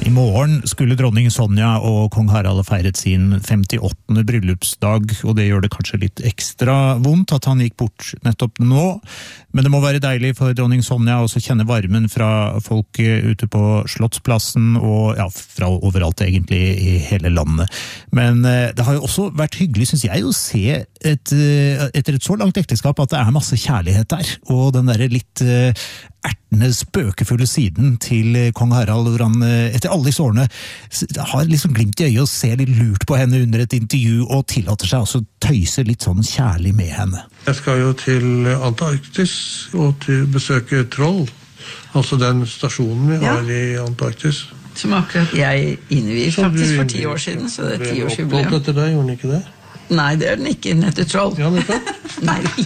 I morgen skulle dronning Sonja og kong Harald feiret sin 58. bryllupsdag, og det gjør det kanskje litt ekstra vondt at han gikk bort nettopp nå. Men det må være deilig for dronning Sonja å kjenne varmen fra folk ute på Slottsplassen, og ja, fra overalt egentlig i hele landet. Men det har jo også vært hyggelig, synes jeg, å se etter et så langt ekteskap at det er masse kjærlighet der, og den der litt ertende, spøkefulle siden til kong Harald, hvor han etter alle disse årene har liksom glimt i øyet og ser litt lurt på henne under et intervju, og tillater seg også tøyse litt sånn kjærlig med henne. Jeg skal jo til Antarktis og til besøke Troll, altså den stasjonen vi har i Antarktis. Som akkurat jeg innvier faktisk for 10 år siden, så det er 10-årsjubileum. Ble den oppholdt etter deg, gjorde den ikke det? Nei, det er den ikke, den heter Troll. Ja, nettopp. Nei,